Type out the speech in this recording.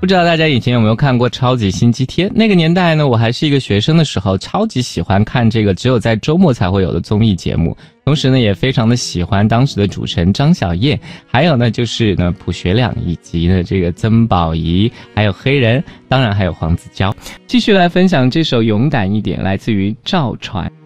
不知道大家以前有没有看过超级星期天？那个年代呢，我还是一个学生的时候，超级喜欢看这个只有在周末才会有的综艺节目。同时呢，也非常的喜欢当时的主持人张小燕，还有呢就是呢卜学亮，以及呢这个曾宝仪，还有黑人，当然还有黄子佼。继续来分享这首《勇敢一点》，来自于赵传。